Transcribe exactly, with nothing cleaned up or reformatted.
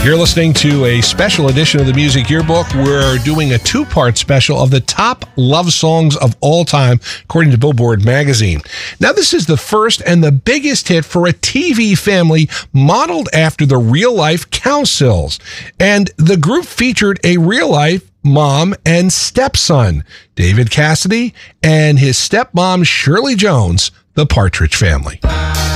You're listening to a special edition of the Music Yearbook. We're doing a two-part special of the top love songs of all time, according to Billboard magazine. Now, this is the first and the biggest hit for a T V family modeled after the real-life Cowsills. And the group featured a real-life mom and stepson, David Cassidy, and his stepmom, Shirley Jones, the Partridge Family.